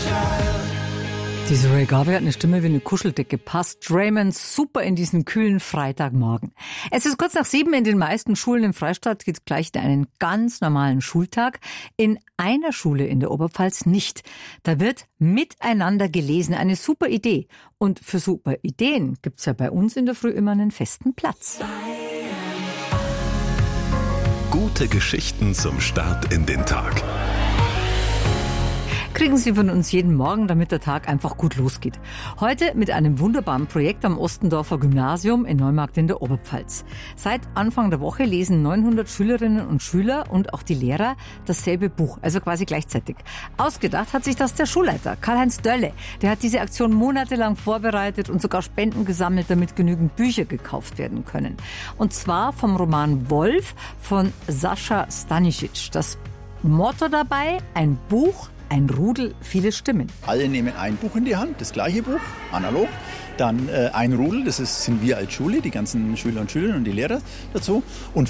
Diese Ray Garvey hat eine Stimme wie eine Kuscheldecke. Passt Raymond super in diesen kühlen Freitagmorgen. Es ist kurz nach 7 in den meisten Schulen im Freistaat, geht gleich in einen ganz normalen Schultag. In einer Schule in der Oberpfalz nicht. Da wird miteinander gelesen. Eine super Idee. Und für super Ideen gibt's ja bei uns in der Früh immer einen festen Platz. Gute Geschichten zum Start in den Tag. Kriegen Sie von uns jeden Morgen, damit der Tag einfach gut losgeht. Heute mit einem wunderbaren Projekt am Ostendorfer Gymnasium in Neumarkt in der Oberpfalz. Seit Anfang der Woche lesen 900 Schülerinnen und Schüler und auch die Lehrer dasselbe Buch, also quasi gleichzeitig. Ausgedacht hat sich das der Schulleiter, Karl-Heinz Dörle. Der hat diese Aktion monatelang vorbereitet und sogar Spenden gesammelt, damit genügend Bücher gekauft werden können. Und zwar vom Roman Wolf von Sascha Stanisic. Das Motto dabei, ein Buch, ein Rudel, viele Stimmen. Alle nehmen ein Buch in die Hand, das gleiche Buch, analog. Dann ein Rudel, sind wir als Schule, die ganzen Schüler und Schülerinnen und die Lehrer dazu. Und